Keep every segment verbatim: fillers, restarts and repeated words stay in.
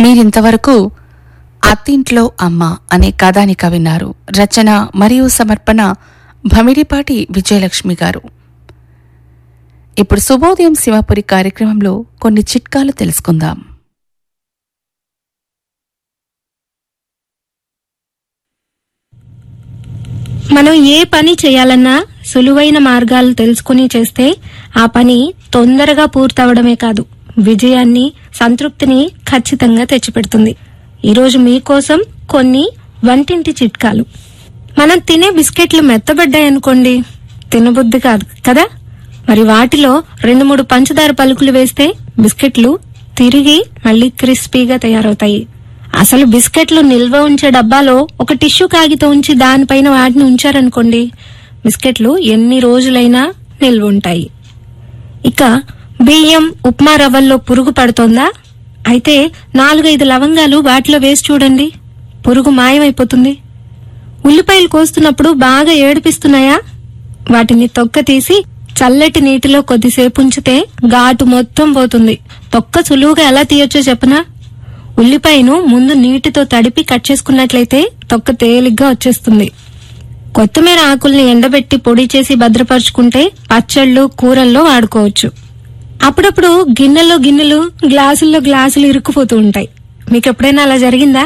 మీరింతవరకు అత్తింట్లో అమ్మ అనే కథానిక విన్నారు. రచన మరియు సమర్పణ భమిడిపాటి విజయలక్ష్మి గారు. ఇప్పుడు శుభోదయం సింహపురి కార్యక్రమంలో కొన్ని చిట్కాలు తెలుసుకుందాం. మనం ఏ పని చేయాలన్నా సులువైన మార్గాలు తెలుసుకుని చేస్తే ఆ పని తొందరగా పూర్తవడమే కాదు, విజయాన్ని సంతృప్తిని ఖచ్చితంగా తెచ్చిపెడుతుంది. ఈరోజు మీకోసం కొన్ని వంటింటి చిట్కాలు. మనం తినే బిస్కెట్లు మెత్తబడ్డాయనుకోండి, తినబుద్ధి కాదు కదా. మరి వాటిలో రెండు మూడు పంచదార పలుకులు వేస్తే బిస్కెట్లు తిరిగి మళ్లీ క్రిస్పీగా తయారవుతాయి. అసలు బిస్కెట్లు నిల్వ ఉంచే డబ్బాలో ఒక టిష్యూ కాగితం ఉంచి దానిపైన వాటిని ఉంచారనుకోండి, బిస్కెట్లు ఎన్ని రోజులైనా నిల్వ ఉంటాయి. ఇక బియ్యం ఉప్మా రవ్వల్లో పురుగు పడుతోందా? అయితే నాలుగైదు లవంగాలు వాటిలో వేసి చూడండి, పురుగు మాయమైపోతుంది. ఉల్లిపాయలు కోస్తున్నప్పుడు బాగా ఏడిపిస్తున్నాయా? వాటిని తొక్క తీసి చల్లటి నీటిలో కొద్దిసేపు ఉంచితే ఘాటు మొత్తం పోతుంది. తొక్క సులువుగా ఎలా తీయొచ్చో చెప్పనా? ఉల్లిపాయను ముందు నీటితో తడిపి కట్ చేసుకున్నట్లయితే తొక్క తేలిగ్గా వచ్చేస్తుంది. కొత్తిమీర ఆకుల్ని ఎండబెట్టి పొడి చేసి భద్రపరుచుకుంటే పచ్చళ్ళు కూరల్లో వాడుకోవచ్చు. అప్పుడప్పుడు గిన్నెల్లో గిన్నెలు గ్లాసుల్లో గ్లాసులు ఇరుక్కుపోతూ ఉంటాయి. మీకు ఎప్పుడైనా అలా జరిగిందా?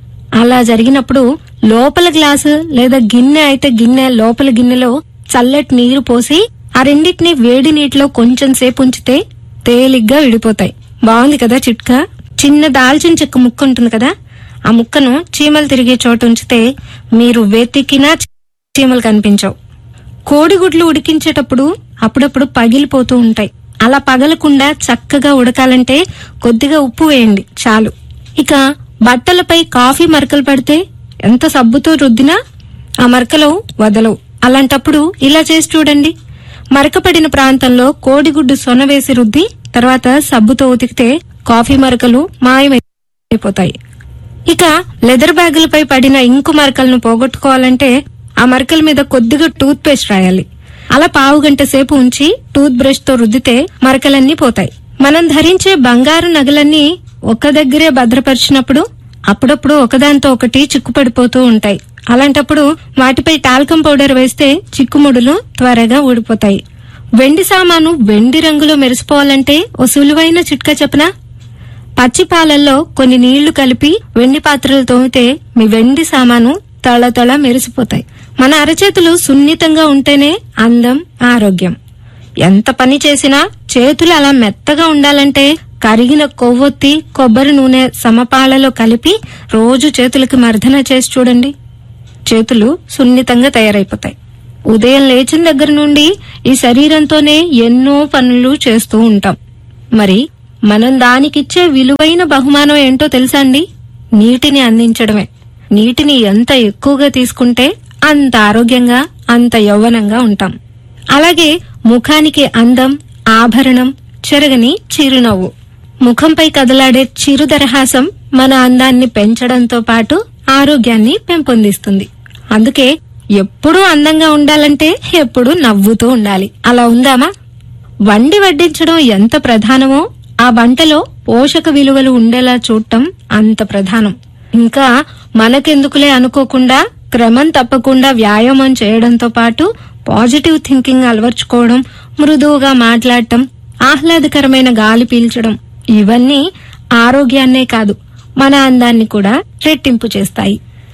అలా జరిగినప్పుడు లోపల గ్లాసు లేదా గిన్నె అయితే గిన్నె లోపల గిన్నెలో చల్లటి నీరు పోసి ఆ రెండింటిని వేడి నీటిలో కొంచెం సేపు ఉంచితే తేలిగ్గా విడిపోతాయి. బాగుంది కదా చిట్కా? చిన్న దాల్చిన చెక్క ముక్క ఉంటుంది కదా, ఆ ముక్కను చీమలు తిరిగే చోట ఉంచితే మీరు వెతికినా చీమలు కనిపించవు. కోడిగుడ్లు ఉడికించేటప్పుడు అప్పుడప్పుడు పగిలిపోతూ ఉంటాయి. అలా పగలకుండా చక్కగా ఉడకాలంటే కొద్దిగా ఉప్పు వేయండి చాలు. ఇక బట్టలపై కాఫీ మరకలు పడితే ఎంత సబ్బుతో రుద్దినా ఆ మరకలు వదలవు. అలాంటప్పుడు ఇలా చేసి చూడండి. మరకపడిన ప్రాంతంలో కోడిగుడ్డు సొన వేసి రుద్ది తర్వాత సబ్బుతో ఉతికితే కాఫీ మరకలు మాయమైపోతాయి. ఇక లెదర్ బ్యాగులపై పడిన ఇంకు మరకలను పోగొట్టుకోవాలంటే ఆ మరకల మీద కొద్దిగా టూత్ పేస్ట్ రాయాలి. అలా పావు గంట సేపు ఉంచి టూత్ బ్రష్ తో రుద్దితే మరకలన్నీ పోతాయి. మనం ధరించే బంగారు నగలన్నీ ఒక్క దగ్గరే భద్రపరిచినప్పుడు అప్పుడప్పుడు ఒకదాంతో ఒకటి చిక్కుపడిపోతూ ఉంటాయి. అలాంటప్పుడు వాటిపై టాల్కం పౌడర్ వేస్తే చిక్కుముడులు త్వరగా ఊడిపోతాయి. వెండి సామాను వెండి రంగులో మెరిసిపోవాలంటే ఓ సులువైన చిట్కా చెప్పనా? పచ్చి పాలల్లో కొన్ని నీళ్లు కలిపి వెండి పాత్రలు తోమితే మీ వెండి సామాను తళతళ మెరిసిపోతాయి. మన అరచేతులు సున్నితంగా ఉంటేనే అందం, ఆరోగ్యం. ఎంత పని చేసినా చేతులు అలా మెత్తగా ఉండాలంటే కరిగిన కొవ్వొత్తి కొబ్బరి నూనె సమపాలలో కలిపి రోజు చేతులకి మర్దన చేసి చూడండి, చేతులు సున్నితంగా తయారైపోతాయి. ఉదయం లేచిన దగ్గర నుండి ఈ శరీరంతోనే ఎన్నో పనులు చేస్తూ ఉంటాం. మరి మనం దానికిచ్చే విలువైన బహుమానం ఏంటో తెలుసా అండి? నీటిని అందించడమే. నీటిని ఎంత ఎక్కువగా తీసుకుంటే అంత ఆరోగ్యంగా, అంత యవ్వనంగా ఉంటాం. అలాగే ముఖానికి అందం, ఆభరణం, చెరగని చిరునవ్వు. ముఖంపై కదలాడే చిరుదరహాసం మన అందాన్ని పెంచడంతో పాటు ఆరోగ్యాన్ని పెంపొందిస్తుంది. అందుకే ఎప్పుడూ అందంగా ఉండాలంటే ఎప్పుడూ నవ్వుతూ ఉండాలి. అలా ఉందామా? వండి వడ్డించడం ఎంత ప్రధానమో ఆ వంటలో పోషక విలువలు ఉండేలా చూడటం అంత ప్రధానం. ఇంకా మనకెందుకులే అనుకోకుండా క్రమం తప్పకుండా వ్యాయామం చేయడంతో పాటు పాజిటివ్ థింకింగ్ అలవర్చుకోవడం, మృదువుగా మాట్లాడటం, ఆహ్లాదకరమైన గాలి పీల్చడం, ఇవన్నీ ఆరోగ్యాన్నే కాదు మన అందాన్ని కూడా రెట్టింపు చేస్తాయి.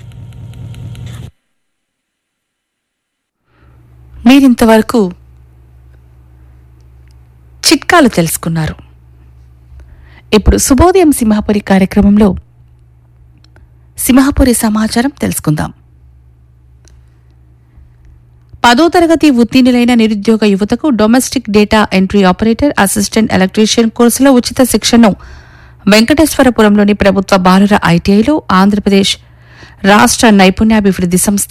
మీరింతవరకు చిట్కాలు తెలుసుకున్నారు. ఇప్పుడు శుభోదయం సింహపురి కార్యక్రమంలో సింహపురి సమాచారం తెలుసుకుందాం. పదో తరగతి ఉత్తీర్ణులైన నిరుద్యోగ యువతకు domestic data entry operator, assistant electrician కోర్సులో ఉచిత శిక్షణను వెంకటేశ్వరపురంలోని ప్రభుత్వ బాలుర ఐటీఐలో ఆంధ్రప్రదేశ్ రాష్ట్ర నైపుణ్యాభివృద్ధి సంస్థ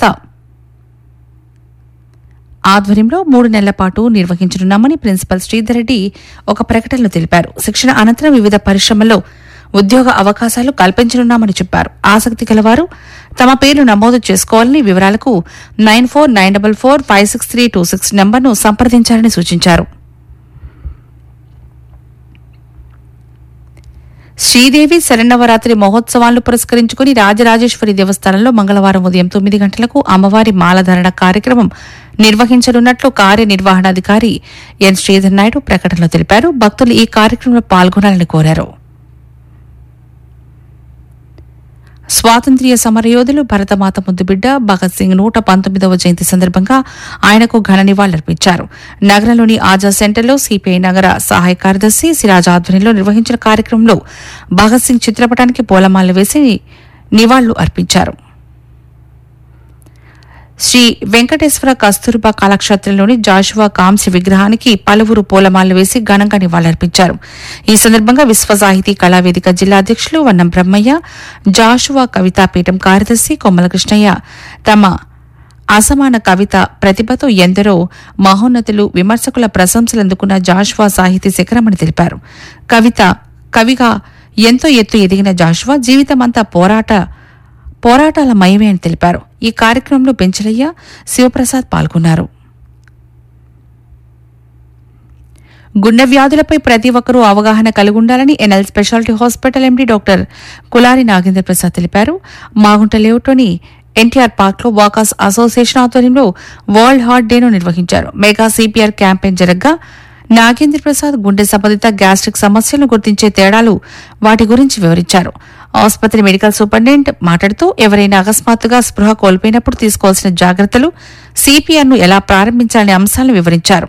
ఆధ్వర్యంలో మూడు నెలల పాటు నిర్వహించనున్నామని ప్రిన్సిపల్ శ్రీధర్ రెడ్డి ఒక ప్రకటనలో తెలిపారు. శిక్షణ అనంతరం వివిధ పరిశ్రమల్లో ఉద్యోగ అవకాశాలు కల్పించనున్నామని చెప్పారు. ఆసక్తి కలవారు తమ పేర్లు నమోదు చేసుకోవాలని, వివరాలకు nine four nine double four five six three two six నంబర్ను సంప్రదించాలని సూచించారు. శ్రీదేవి శరన్నవరాత్రి మహోత్సవాలను పురస్కరించుకుని రాజరాజేశ్వరి దేవస్థానంలో మంగళవారం ఉదయం తొమ్మిది గంటలకు అమ్మవారి మాలధారణ కార్యక్రమం నిర్వహించనున్నట్లు కార్యనిర్వహణాధికారి ఎన్ శ్రీధర్ నాయుడు ప్రకటనలో తెలిపారు. భక్తులు ఈ కార్యక్రమంలో పాల్గొనాలని కోరారు. స్వాతంత్ర్య సమరయోధులు భరతమాత ముద్దుబిడ్డ భగత్ సింగ్ నూట పంతొమ్మిదవ జయంతి సందర్భంగా ఆయనకు ఘన నివాళులర్పించారు. నగరంలోని ఆజాద్ సెంటర్లో సిపిఐ నగర సహాయ కార్యదర్శి సిరాజ్ ఆధ్వర్యంలో నిర్వహించిన కార్యక్రమంలో భగత్ సింగ్ చిత్రపటానికి పూలమాలలు వేసి నివాళులు అర్పించారు. శ్రీ వెంకటేశ్వర కస్తూర్బా కళాక్షేత్రంలోని జాషువా కాంస్య విగ్రహానికి పలువురు పూలమాలలు వేసి ఘనంగా నివాళులర్పించారు. ఈ సందర్భంగా విశ్వ సాహితీ కళావేదిక జిల్లా అధ్యక్షులు వన్నం బ్రహ్మయ్య, జాషువా కవితాపీఠం కార్యదర్శి కొమ్మల కృష్ణయ్య తమ అసమాన కవిత ప్రతిభతో ఎందరో మహోన్నతులు విమర్శకుల ప్రశంసలు అందుకున్న జాషువా సాహితీ శిఖరమని తెలిపారు. కవిత కవిగా ఎంతో ఎత్తు ఎదిగిన జాషువా జీవితమంతా పోరాట పోరాటాల మయమే అని తెలిపారు. ఈ కార్యక్రమంలో పెంచలయ్య, శివప్రసాద్ పాల్గొన్నారు. గుండె వ్యాధులపై ప్రతి ఒక్కరూ అవగాహన కలిగి ఉండాలని NL speciality hospital MD doctor Kulari Nagendra Prasad తెలిపారు. మాగుంట లేఅవుట్లోని ఎన్టీఆర్ పార్క్ లో వాకర్స్ అసోసియేషన్ ఆధ్వర్యంలో వరల్డ్ హార్ట్ డేను నిర్వహించారు. Mega CPR campaign జరగ్గా Nagendra Prasad గుండె సంబంధిత గ్యాస్ట్రిక్ సమస్యలను గుర్తించే తేడాలు, వాటి గురించి వివరించారు. ఆసుపత్రి మెడికల్ సూపరింటెండెంట్ మాట్లాడుతూ ఎవరైనా అకస్మాత్తుగా స్పృహ కోల్పోయినప్పుడు తీసుకోవాల్సిన జాగ్రత్తలు, సిపిఆర్ను ఎలా ప్రారంభించాలనే అంశాలను వివరించారు.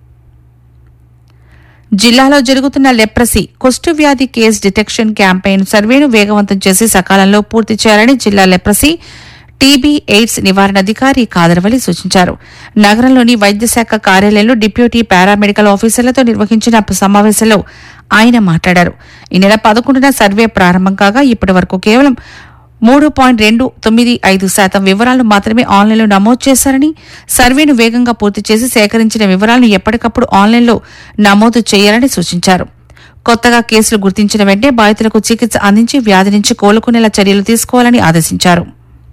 జిల్లాలో జరుగుతున్న లెప్రసీ కుష్టు వ్యాధి కేసు డిటెక్షన్ క్యాంపెయిన్ సర్వేను వేగవంతం చేసి సకాలంలో పూర్తి చేయాలని జిల్లా లెప్రసీ టీబీ ఎయిడ్స్ నివారణ అధికారి కాదరవల్లి సూచించారు. నగరంలోని వైద్యశాఖ కార్యాలయంలో డిప్యూటీ పారామెడికల్ ఆఫీసర్లతో నిర్వహించిన సమావేశంలో ఆయన మాట్లాడారు. ఈ నెల పదకొండున సర్వే ప్రారంభం కాగా ఇప్పటి వరకు కేవలం మూడు పాయింట్ రెండు తొమ్మిది ఐదు శాతం వివరాలను మాత్రమే ఆన్లైన్లో నమోదు చేశారని, సర్వేను వేగంగా పూర్తి చేసి సేకరించిన వివరాలను ఎప్పటికప్పుడు ఆన్లైన్లో నమోదు చేయాలని సూచించారు. కొత్తగా కేసులు గుర్తించిన వెంటనే బాధితులకు చికిత్స అందించి వ్యాధి నుంచి కోలుకునేలా చర్యలు తీసుకోవాలని ఆదేశించారు.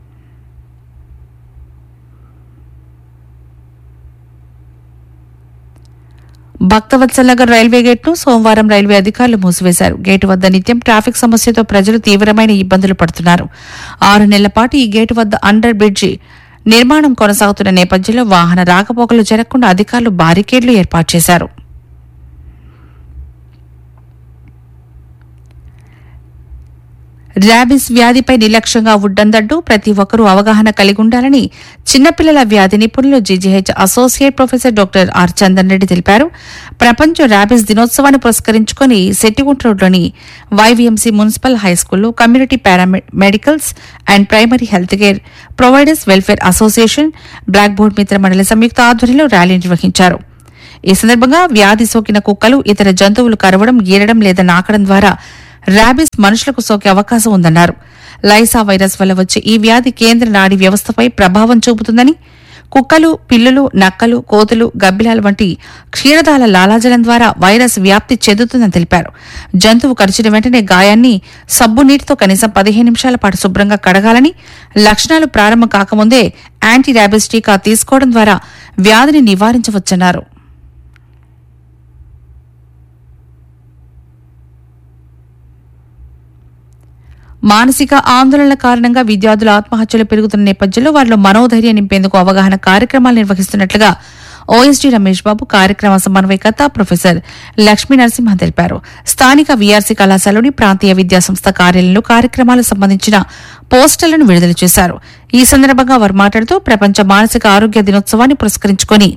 భక్తవత్సల్ నగర్ రైల్వే గేట్ను సోమవారం రైల్వే అధికారులు మూసివేశారు. గేటు వద్ద నిత్యం ట్రాఫిక్ సమస్యతో ప్రజలు తీవ్రమైన ఇబ్బందులు పడుతున్నారు. ఆరు నెలల పాటు ఈ గేటు వద్ద అండర్ బ్రిడ్జి నిర్మాణం కొనసాగుతున్న నేపథ్యంలో వాహన రాకపోకలు జరగకుండా అధికారులు బారికేడ్లు ఏర్పాటు చేశారు. ర్యాబిస్ వ్యాధిపై నిర్లక్ష్యంగా ఉడ్డందడ్డు ప్రతి ఒక్కరూ అవగాహన కలిగి ఉండాలని చిన్నపిల్లల వ్యాధి నిపుణులు GGH associate professor doctor are Chandan Reddy తెలిపారు. ప్రపంచ ర్యాబిస్ దినోత్సవాన్ని పురస్కరించుకుని సెట్టిగుంట రోడ్లోని వైవీఎంసీ municipal హైస్కూల్లో community paramedicals and primary health care providers welfare association, black board మిత్ర మండలి సంయుక్త ఆధ్వర్యంలో ర్యాలీ నిర్వహించారు. ఈ సందర్భంగా వ్యాధి సోకిన కుక్కలు, ఇతర జంతువులు కరవడం, గీరడం లేదా నాకడం ద్వారా ర్యాబిస్ మనుషులకు సోకే అవకాశం ఉందన్నారు. లైసా వైరస్ వల్ల వచ్చే ఈ వ్యాధి కేంద్ర నాడీ వ్యవస్థపై ప్రభావం చూపుతుందని, కుక్కలు, పిల్లులు, నక్కలు, కోతులు, గబ్బిలాలు వంటి క్షీరదాల లాలాజలం ద్వారా వైరస్ వ్యాప్తి చెందుతుందని తెలిపారు. జంతువు కరిచిన వెంటనే గాయాన్ని సబ్బు నీటితో కనీసం పదిహేను నిమిషాల పాటు శుభ్రంగా కడగాలని, లక్షణాలు ప్రారంభం కాకముందే యాంటీ ర్యాబిస్ టీకా తీసుకోవడం ద్వారా వ్యాధిని నివారించవచ్చన్నారు. మానసిక ఆందోళనల కారణంగా విద్యార్థుల ఆత్మహత్యలు పెరుగుతున్న నేపథ్యంలో వారిలో మనోధైర్యం నింపేందుకు అవగాహన కార్యక్రమాలు నిర్వహిస్తున్నట్లుగా ఓఎస్డీ రమేష్ బాబు కార్యక్రమ సమన్వయకర్త ప్రొఫెసర్ లక్ష్మీ నరసింహ తెలిపారు. స్థానిక వీఆర్సీ కళాశాలలోని ప్రాంతీయ విద్యాసంస్థ కార్యాలయంలో కార్యక్రమాలకు సంబంధించిన పోస్టర్లను విడుదల చేశారు. ఈ సందర్భంగా వారు మాట్లాడుతూ ప్రపంచ మానసిక ఆరోగ్య దినోత్సవాన్ని పురస్కరించుకుని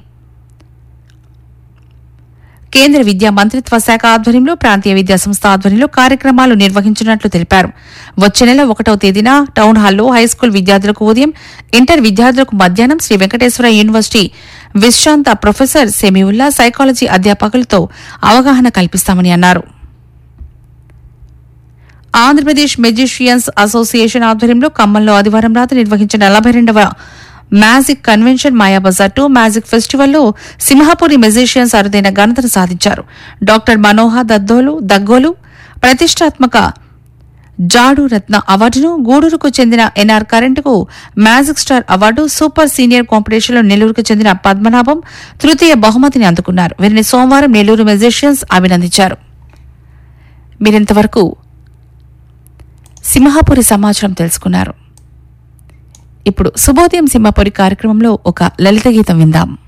కేంద్ర విద్యా మంత్రిత్వ శాఖ ఆధ్వర్యంలో ప్రాంతీయ విద్యాసంస్థ ఆధ్వర్యంలో కార్యక్రమాలు నిర్వహించినట్లు తెలిపారు. వచ్చే నెల ఒకటవ తేదీన టౌన్ హాల్లో హైస్కూల్ విద్యార్థులకు ఉదయం, ఇంటర్ విద్యార్థులకు మధ్యాహ్నం శ్రీ వెంకటేశ్వర యూనివర్సిటీ విశ్రాంత ప్రొఫెసర్ సెమీవుల్లా సైకాలజీ అధ్యాపకులతో అవగాహన కల్పిస్తామని అన్నారు. ఆంధ్రప్రదేశ్ మెజిషియన్స్ అసోసియేషన్ ఆధ్వర్యంలో ఖమ్మంలో ఆదివారం రాత్రి నిర్వహించిన నలభై రెండవ magic convention Mayabazar two magic ఫెస్టివల్లో Simhapuri magicians అరుదైన ఘనతను సాధించారు. డాక్టర్ మనోహర్ దద్దోలు దగ్గోలు ప్రతిష్టాత్మక జాడు రత్న అవార్డును, గూడూరుకు చెందిన NR కరెంటుకు magic star award, super senior కాంపిటీషన్లో నెల్లూరుకు చెందిన పద్మనాభం తృతీయ బహుమతిని అందుకున్నారు. వీరిని సోమవారం నెల్లూరు మెజిషియన్స్ అభినందించారు. మీరింతవరకు సింహాపురి సమాచారం తెలుసుకున్నారు. ఇప్పుడు శుభోదయం సింహాపురి కార్యక్రమంలో ఒక లలిత గీతం విందాం.